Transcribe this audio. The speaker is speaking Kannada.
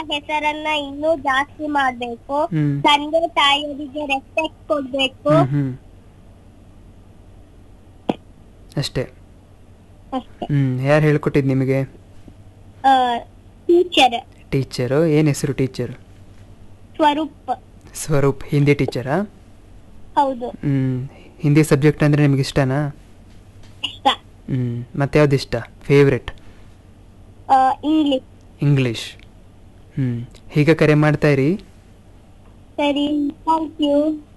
ಹೆಸರನ್ನ ಇನ್ನೂ ಜಾಸ್ತಿ ಮಾಡ್ಬೇಕು. ಹ್ಮ್ ತಂದೆ ತಾಯಿಯರಿಗೆ ರೆಸ್ಪೆಕ್ಟ್ ಕೊಡ್ಬೇಕು. ಅಷ್ಟೇ. ಅಷ್ಟೇ. ಯಾರು ಹೇಳ್ಕೊಟ್ಟಿದ್ದು ನಿಮಗೆ? Teacher teacher. ಏನು ಹೆಸರು ಟೀಚರು? ಸ್ವರೂಪ್. ಸ್ವರೂಪ್. ಹಿಂದಿ ಟೀಚರಾ? ಹೌದು. ಹಿಂದಿ ಸಬ್ಜೆಕ್ಟ್ ಅಂದರೆ ನಿಮಗೆ ಇಷ್ಟನಾ? ಇಷ್ಟ. ಮತ್ತೆ ಯಾವ್ದು ಇಷ್ಟ? ಫೇವ್ರೆಟ್? ಇಂಗ್ಲಿಷ್. ಇಂಗ್ಲೀಷ್. ಹೀಗೆ ಕರೆ ಮಾಡ್ತಾ ಇರಿ. ಸರಿ, ಥ್ಯಾಂಕ್ ಯು.